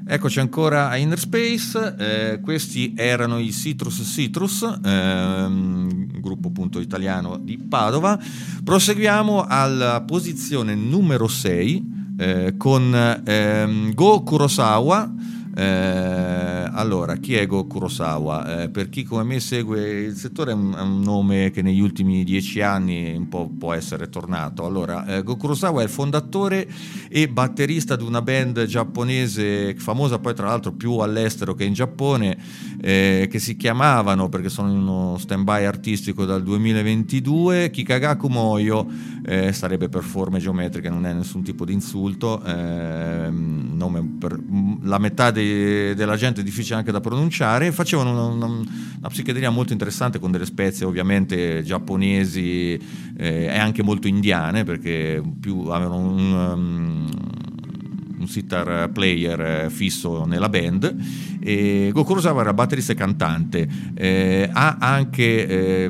Eccoci ancora a Inner Space, questi erano i Citrus, gruppo appunto italiano di Padova. Proseguiamo alla posizione numero 6 con Go Kurosawa. Allora, chi è Go Kurosawa? Per chi come me segue il settore è un nome che negli ultimi 10 anni un po' può essere tornato. Allora, Go Kurosawa è il fondatore e batterista di una band giapponese famosa poi tra l'altro più all'estero che in Giappone, che si chiamavano, perché sono in uno stand-by artistico dal 2022, Kikagaku Moyo, sarebbe per forme geometriche, non è nessun tipo di insulto, nome per la metà della gente è difficile anche da pronunciare. Facevano una psichedelia molto interessante con delle spezie ovviamente giapponesi e anche molto indiane, perché più avevano un sitar player fisso nella band. E Go Kurosawa era batterista e cantante, è anche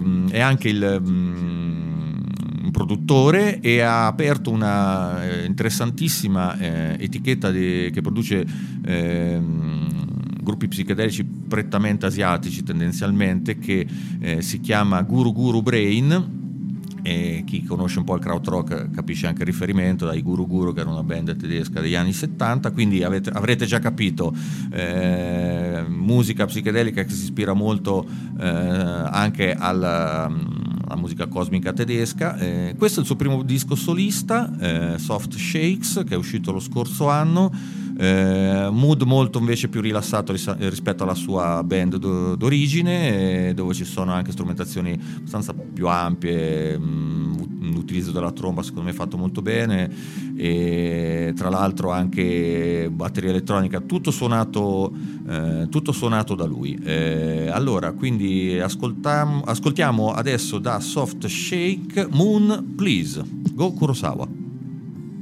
un produttore, e ha aperto una interessantissima etichetta che produce gruppi psichedelici prettamente asiatici tendenzialmente, che si chiama Guru Guru Brain. E chi conosce un po' il krautrock capisce anche il riferimento dai Guru Guru, che era una band tedesca degli anni 70, quindi avrete già capito, musica psichedelica che si ispira molto anche alla musica cosmica tedesca. Questo è il suo primo disco solista, Soft Shakes, che è uscito lo scorso anno. Mood molto invece più rilassato rispetto alla sua band d'origine, dove ci sono anche strumentazioni abbastanza più ampie, un utilizzo della tromba secondo me fatto molto bene, e tra l'altro anche batteria elettronica, tutto suonato da lui. Allora, quindi ascoltiamo adesso da Soft Shake Moon Please, Go Kurosawa.